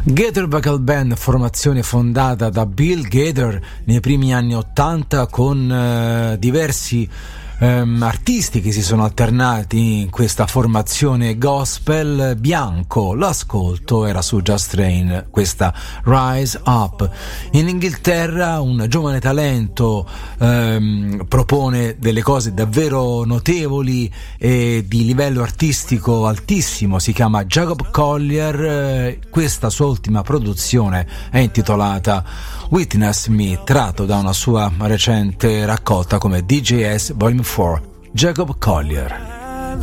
Gaither Vocal Band, formazione fondata da Bill Gaither nei primi anni '80 con diversi artisti che si sono alternati in questa formazione gospel. Bianco, l'ascolto era su Just Train, questa Rise Up. In Inghilterra un giovane talento propone delle cose davvero notevoli e di livello artistico altissimo, si chiama Jacob Collier. Questa sua ultima produzione è intitolata Witness Me, tratto da una sua recente raccolta come DJS Volume 4. Jacob Collier.